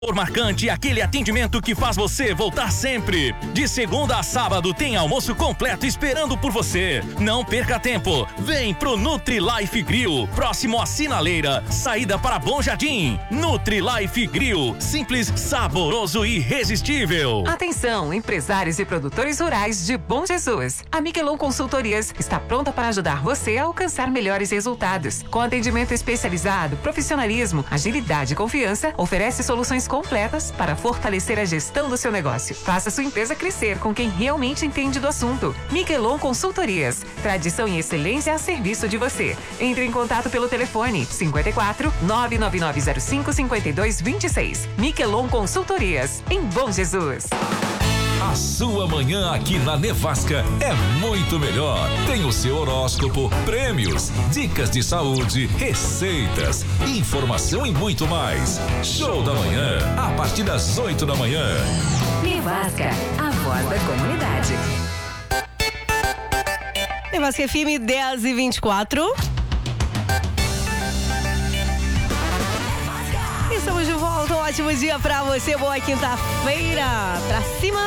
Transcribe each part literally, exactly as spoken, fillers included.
Por marcante, aquele atendimento que faz você voltar sempre. De segunda a sábado tem almoço completo esperando por você. Não perca tempo. Vem pro Nutri Life Grill, próximo à Sinaleira, saída para Bom Jardim. Nutri Life Grill, simples, saboroso e irresistível. Atenção, empresários e produtores rurais de Bom Jesus. A Miquelon Consultorias está pronta para ajudar você a alcançar melhores resultados. Com atendimento especializado, profissionalismo, agilidade e confiança, oferece soluções completas para fortalecer a gestão do seu negócio. Faça sua empresa crescer com quem realmente entende do assunto. Miquelon Consultorias, tradição e excelência a serviço de você. Entre em contato pelo telefone cinquenta e quatro, nove nove nove zero cinco, cinquenta e dois vinte e seis. Miquelon Consultorias, em Bom Jesus. A sua manhã aqui na Nevasca é muito melhor. Tem o seu horóscopo, prêmios, dicas de saúde, receitas, informação e muito mais. Show da manhã, a partir das oito da manhã. Nevasca, a voz da comunidade. Nevasca F M dez e vinte e quatro. Estamos de volta, um ótimo dia pra você, boa quinta-feira, pra cima.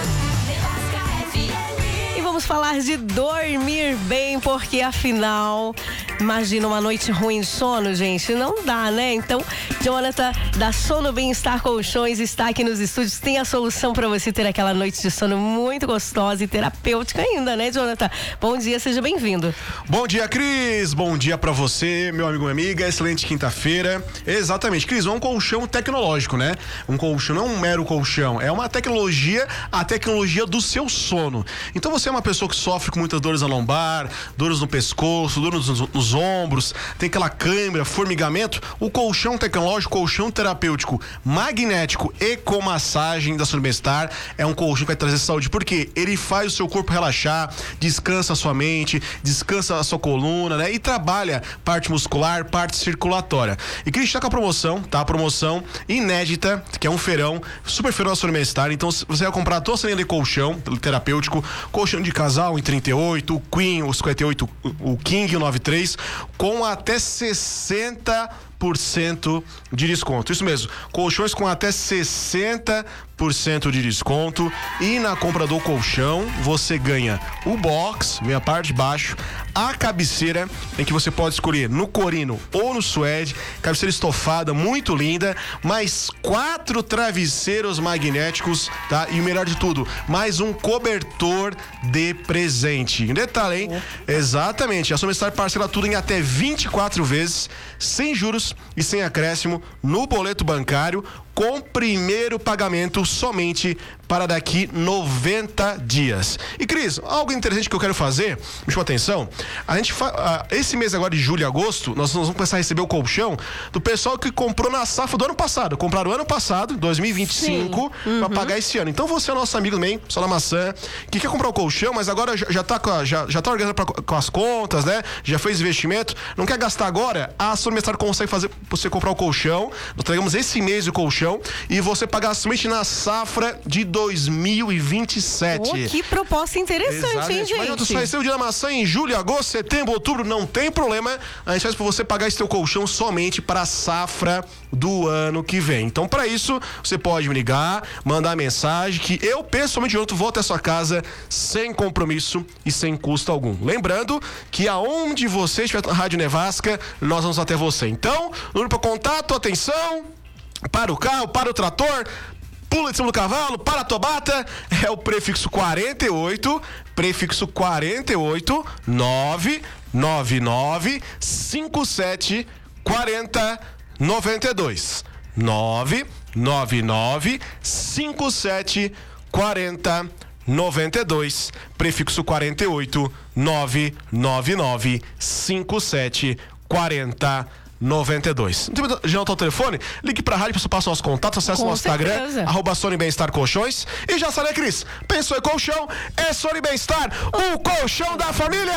E vamos falar de dormir bem, porque afinal, imagina uma noite ruim de sono, gente, não dá, né? Então, Jonathan, da Sono Bem-Estar Colchões, está aqui nos estúdios, tem a solução pra você ter aquela noite de sono muito gostosa e terapêutica ainda, né, Jonathan? Bom dia, seja bem-vindo. Bom dia, Cris, bom dia pra você, meu amigo e amiga, excelente quinta-feira. Exatamente, Cris, é um colchão tecnológico, né? Um colchão, não um mero colchão, é uma tecnologia, a tecnologia do seu sono. Então você é uma pessoa que sofre com muitas dores na lombar, dores no pescoço, dores nos, nos ombros, tem aquela câimbra, formigamento, o colchão tecnológico, colchão terapêutico magnético e com massagem da Sono Bem-Estar é um colchão que vai trazer saúde, porque ele faz o seu corpo relaxar, descansa a sua mente, descansa a sua coluna, né? E trabalha parte muscular, parte circulatória. E Cris, tá com a promoção, tá? A promoção inédita, que é um feirão, super feirão da Sono Bem-Estar. Então você vai comprar toda a linha de colchão terapêutico, colchão de casal em trinta e oito, o Queen, o cinquenta e oito, o King, o noventa e três, com até sessenta por cento de desconto. Isso mesmo, colchões com até sessenta por cento de desconto, e na compra do colchão você ganha o box, vem a parte de baixo, a cabeceira, em que você pode escolher no corino ou no suede, cabeceira estofada, muito linda, mais quatro travesseiros magnéticos, tá? E o melhor de tudo, mais um cobertor de presente. Detalhe, hein? Exatamente, a Sono Bem-Estar parcela tudo em até vinte e quatro vezes, sem juros e sem acréscimo no boleto bancário, com primeiro pagamento somente para daqui noventa dias. E Cris, algo interessante que eu quero fazer, me chama atenção, a gente fa- esse mês agora de julho e agosto, nós vamos começar a receber o colchão do pessoal que comprou na safra do ano passado, compraram o ano passado, dois mil e vinte e cinco, uhum, para pagar esse ano. Então você é nosso amigo também, só na maçã, que quer comprar o colchão, mas agora já, já tá com a, já, já tá organizando pra, com as contas, né? Já fez investimento, não quer gastar agora? A Sono Bem-Estar consegue fazer você comprar o colchão. Nós entregamos esse mês o colchão e você pagar somente na safra de dois mil e vinte e sete. Oh, que proposta interessante, exatamente, hein, gente? Mas tu só recebe o dia da maçã em julho, agosto, setembro, outubro, não tem problema. A gente faz pra você pagar esse teu colchão somente para a safra do ano que vem. Então, para isso, você pode me ligar, mandar mensagem, que eu, pessoalmente, eu vou até a sua casa sem compromisso e sem custo algum. Lembrando que aonde você estiver na Rádio Nevasca, nós vamos até você. Então, número para contato, atenção, para o carro, para o trator, pula de cima do cavalo, para a tobata, é o prefixo quarenta e oito, prefixo quarenta e oito, nove nove nove cinco sete quatro zero nove dois, nove nove nove cinco sete quatro zero nove dois, prefixo quarenta e oito, nove nove nove cinco sete quatro zero noventa e dois. Já anotou o telefone? Ligue pra rádio, você passa os nossos contatos, acesse o nosso certeza. Instagram, arroba Sono Bem-Estar Colchões. E já sabe, Cris, pensou em colchão, é Sono Bem-Estar, o colchão da família!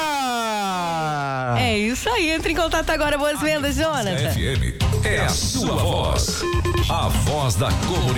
É isso aí, entre em contato agora, boas vendas, Jonathan. F M é a sua voz, a voz da comunidade.